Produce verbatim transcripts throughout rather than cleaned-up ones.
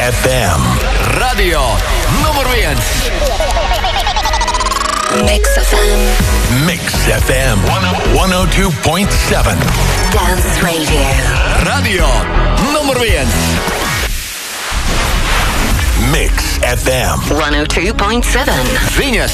эф эм. Radio nummer viens. Mix эф эм. Mix эф эм сто два целых семь. Dance Radio. Radio nummer viens. Mix эф эм сто два целых семь. Viņas.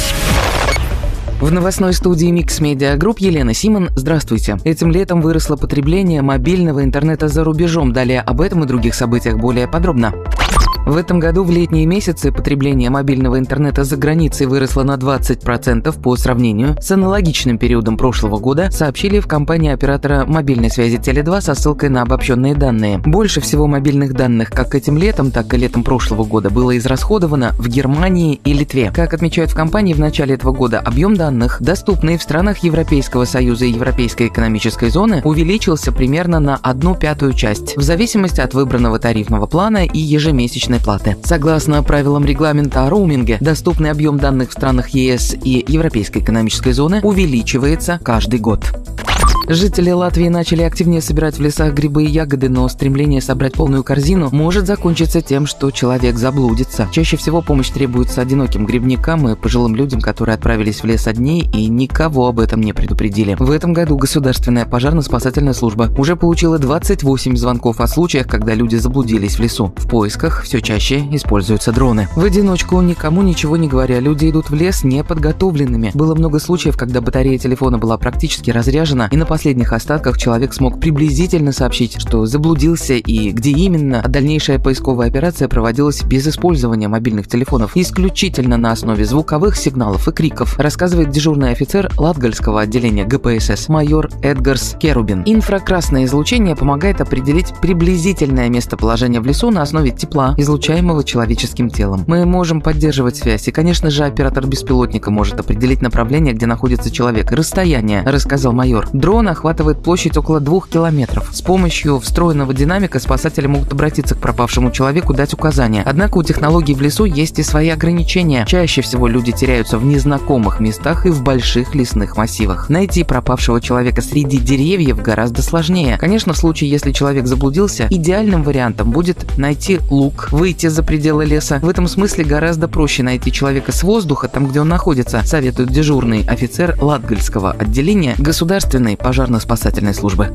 В новостной студии Mix Media Group Елена Симон. Здравствуйте. Этим летом выросло потребление мобильного интернета за рубежом. Далее об этом и других событиях более подробно. В этом году в летние месяцы потребление мобильного интернета за границей выросло на двадцать процентов по сравнению с аналогичным периодом прошлого года, сообщили в компании оператора мобильной связи Теле два со ссылкой на обобщенные данные. Больше всего мобильных данных как этим летом, так и летом прошлого года было израсходовано в Германии и Литве. Как отмечают в компании, в начале этого года объем данных, доступный в странах Европейского Союза и Европейской экономической зоны, увеличился примерно на одну пятую часть, в зависимости от выбранного тарифного плана и ежемесячной платы. Согласно правилам регламента о роуминге, доступный объем данных в странах ЕС и Европейской экономической зоны увеличивается каждый год. Жители Латвии начали активнее собирать в лесах грибы и ягоды, но стремление собрать полную корзину может закончиться тем, что человек заблудится. Чаще всего помощь требуется одиноким грибникам и пожилым людям, которые отправились в лес одни и никого об этом не предупредили. В этом году Государственная пожарно-спасательная служба уже получила двадцать восемь звонков о случаях, когда люди заблудились в лесу. В поисках все чаще используются дроны. В одиночку, никому ничего не говоря, люди идут в лес неподготовленными. Было много случаев, когда батарея телефона была практически разряжена, и на последних остатках человек смог приблизительно сообщить, что заблудился и где именно, а дальнейшая поисковая операция проводилась без использования мобильных телефонов, исключительно на основе звуковых сигналов и криков, рассказывает дежурный офицер Латгальского отделения гэ пэ эс эс майор Эдгарс Керубин. Инфракрасное излучение помогает определить приблизительное местоположение в лесу на основе тепла, излучаемого человеческим телом. Мы можем поддерживать связь, и, конечно же, оператор беспилотника может определить направление, где находится человек, и расстояние, рассказал майор. Дрон охватывает площадь около двух километров. С помощью встроенного динамика спасатели могут обратиться к пропавшему человеку, дать указания. Однако у технологий в лесу есть и свои ограничения. Чаще всего люди теряются в незнакомых местах и в больших лесных массивах. Найти пропавшего человека среди деревьев гораздо сложнее. Конечно, в случае, если человек заблудился, идеальным вариантом будет найти луг, выйти за пределы леса. В этом смысле гораздо проще найти человека с воздуха, там, где он находится, советует дежурный офицер Латгальского отделения Государственной пожарно-спасательной службы.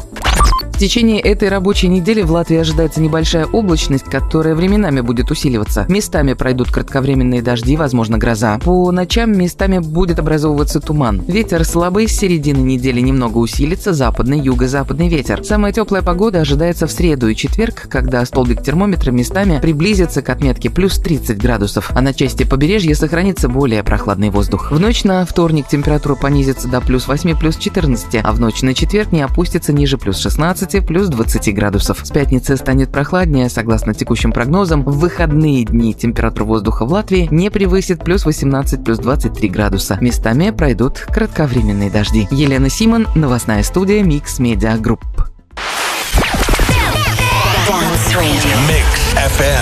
В течение этой рабочей недели в Латвии ожидается небольшая облачность, которая временами будет усиливаться. Местами пройдут кратковременные дожди, возможно, гроза. По ночам местами будет образовываться туман. Ветер слабый, с середины недели немного усилится, западный, юго-западный ветер. Самая теплая погода ожидается в среду и четверг, когда столбик термометра местами приблизится к отметке плюс тридцать градусов, а на части побережья сохранится более прохладный воздух. В ночь на вторник температура понизится до плюс восьми, плюс четырнадцати, а в ночь на четверг не опустится ниже плюс шестнадцати, плюс двадцати градусов. С пятницы станет прохладнее, согласно текущим прогнозам. В выходные дни температура воздуха в Латвии не превысит плюс восемнадцать, плюс двадцать три градуса. Местами пройдут кратковременные дожди. Елена Симон, новостная студия Mix Media Group. Mix эф эм.